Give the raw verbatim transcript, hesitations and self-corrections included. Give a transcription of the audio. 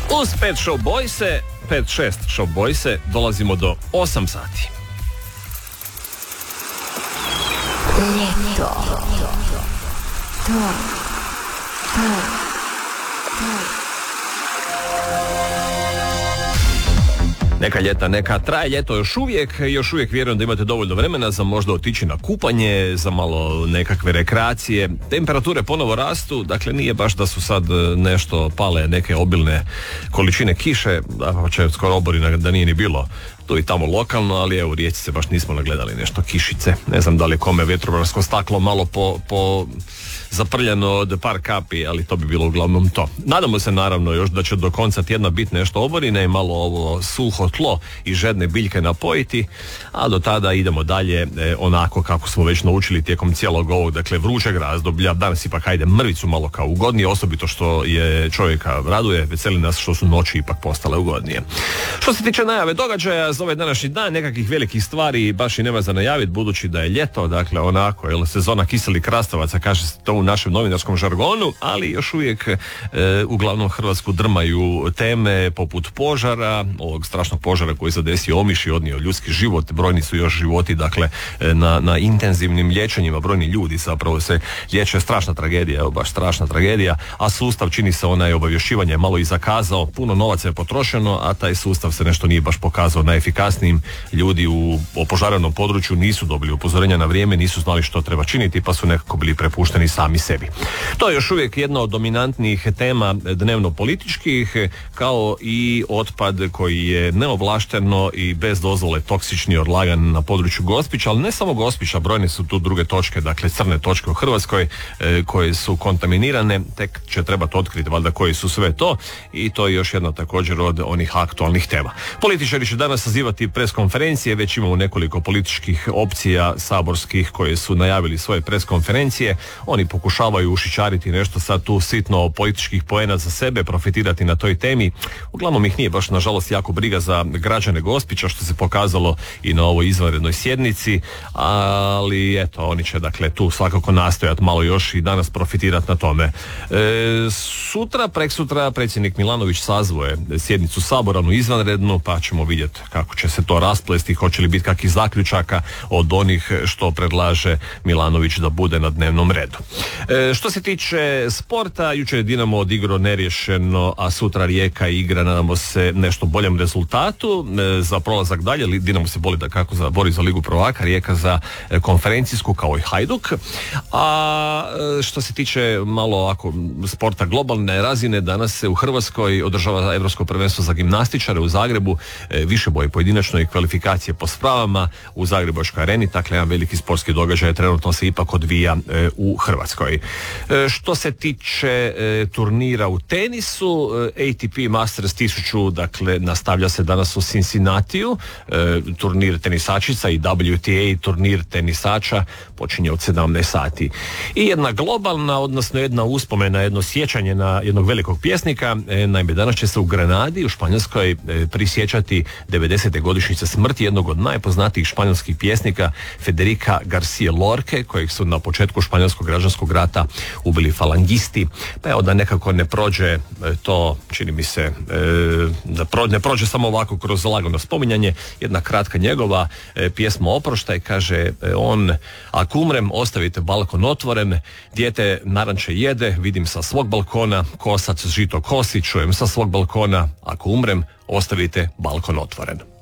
Uz pet show boyse, pet šest show boyse, dolazimo do osam sati. Ljeto. To. To. Neka ljeta, neka traje ljeto još uvijek, još uvijek vjerujem da imate dovoljno vremena za možda otići na kupanje, za malo nekakve rekreacije. Temperature ponovo rastu, dakle nije baš da su sad nešto pale neke obilne količine kiše, da će skoro oborina da nije ni bilo tu i tamo lokalno, ali evo u Rijeci se baš nismo nagledali nešto kišice. Ne znam da li je kome vjetrobransko staklo malo po, po zaprljano od par kapi, ali to bi bilo uglavnom to. Nadamo se naravno još da će do konca tjedna biti nešto oborine i malo ovo suho tlo i žedne biljke napojiti, a do tada idemo dalje e, onako kako smo već naučili tijekom cijelog ovog, dakle vrućeg razdoblja. Danas ipak hajde mrvicu malo kao ugodnije, osobito što je čovjeka raduje, veseli nas što su noći ipak postale ugodnije. Što se tiče najave događaja za ovaj današnji dan, nekakvih velikih stvari baš i nema za najaviti, budući da je ljeto, dakle onako, jel, sezona kiselih krastavaca, kaže se to u našem novinarskom žargonu, ali još uvijek e, uglavnom Hrvatsku drmaju teme poput požara, ovog strašnog požara koji zadesio Omiš i odnio ljudski život. Brojni su još životi, dakle na, na intenzivnim liječenjima, brojni ljudi zapravo se liječe. Strašna tragedija, evo baš strašna tragedija, a sustav, čini se, onaj obavješćivanje malo i zakazao, puno novaca je potrošeno, a taj sustav se nešto nije baš pokazao najefikasnijim. Ljudi u opožarenom području nisu dobili upozorenja na vrijeme, nisu znali što treba činiti, pa su nekako bili prepušteni sami sebi. To je još uvijek jedna od dominantnih tema dnevno političkih, kao i otpad koji je neovlašteno i bez dozvole toksični odlagan na području Gospića, ali ne samo Gospića, brojne su tu druge točke, dakle crne točke u Hrvatskoj e, koje su kontaminirane, tek će trebati otkriti valjda koji su sve to, i to je još jedna također od onih aktualnih tema. Političari će danas sazivati preskonferencije, već imamo nekoliko političkih opcija saborskih koje su najavili svoje preskonferencije. Oni pokušavaju ušićariti nešto sad tu sitno političkih poena za sebe, profitirati na toj temi. Uglavnom ih nije baš nažalost jako briga za građane Gospića, što se pokazalo i na ovoj izvanrednoj sjednici, ali eto, oni će dakle tu svakako nastojati malo još i danas profitirati na tome. E, sutra, preksutra predsjednik Milanović sazvoje sjednicu Sabora, onu izvanrednu, pa ćemo vidjeti kako će se to rasplesti, hoće li biti kakvih zaključaka od onih što predlaže Milanović da bude na dnevnom redu. E, što se tiče sporta, jučer je Dinamo odigrao neriješeno, a sutra Rijeka igra, nadamo se, nešto boljem rezultatu e, za prolazak dalje. Dinamo se boli da kako za, bori za Ligu prvaka, Rijeka za e, konferencijsku kao i Hajduk. A e, što se tiče malo ovako sporta globalne razine, danas se u Hrvatskoj održava Europsko prvenstvo za gimnastičare u Zagrebu, e, više boje pojedinačno i kvalifikacije po spravama u Zagrebačkoj areni, dakle jedan veliki sportski događaj trenutno se ipak odvija e, u Hrvatskoj. E, što se tiče e, turnira u tenisu, e, A T P Masters tisuću, dakle nastavlja se danas u Cincinnatiju, e, turnir tenisačica i W T A turnir tenisača počinje od sedamnaest sati. I jedna globalna, odnosno jedna uspomena, jedno sjećanje na jednog velikog pjesnika, e, naime danas će se u Granadi u Španjolskoj e, prisjećati devedesete godišnjice smrti jednog od najpoznatijih španjolskih pjesnika, Federica Garcia Lorque, kojeg su na početku španjolskog građanskog rata ubili falangisti, pa evo da nekako ne prođe e, to, čini mi se, e, da pro, ne prođe samo ovako kroz lagano spominjanje, jedna kratka njegova e, pjesma Oproštaj, kaže e, on: ako umrem, ostavite balkon otvoren, dijete naranče jede, vidim sa svog balkona, kosac žito kosi, čujem sa svog balkona, ako umrem, ostavite balkon otvoren.